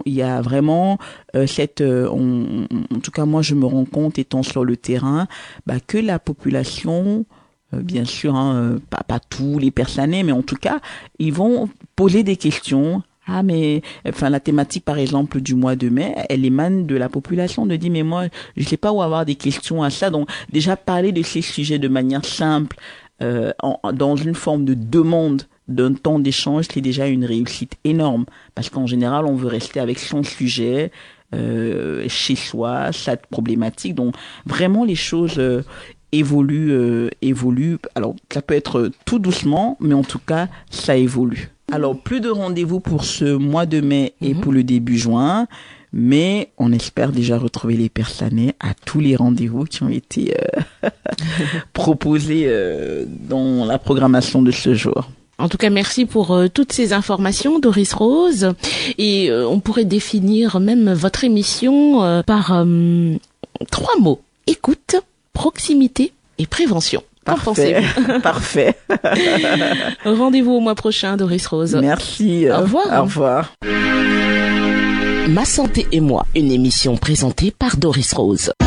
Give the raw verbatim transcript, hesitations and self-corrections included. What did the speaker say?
Il y a vraiment euh, cette, euh, on, en tout cas moi je me rends compte étant sur le terrain, bah, que la population, euh, bien sûr, hein, euh, pas pas tous les personnes, mais en tout cas ils vont poser des questions. Ah mais enfin la thématique par exemple du mois de mai, elle émane de la population, de dire mais moi je sais pas où avoir des questions à ça. Donc déjà parler de ces sujets de manière simple, euh, en, dans une forme de demande d'un temps d'échange, c'est déjà une réussite énorme parce qu'en général on veut rester avec son sujet euh, chez soi, sa problématique. Donc vraiment les choses euh, évoluent, euh, évoluent. Alors ça peut être tout doucement, mais en tout cas ça évolue. Alors, plus de rendez-vous pour ce mois de mai et mmh. pour le début juin, mais on espère déjà retrouver les personnes à tous les rendez-vous qui ont été euh, proposés euh, dans la programmation de ce jour. En tout cas, merci pour euh, toutes ces informations, Doris Rose. Et euh, on pourrait définir même votre émission euh, par euh, trois mots. Écoute, proximité et prévention. Parfait, parfait. Rendez-vous au mois prochain, Doris Rose. Merci. Au revoir. Au revoir. Ma santé et moi, une émission présentée par Doris Rose.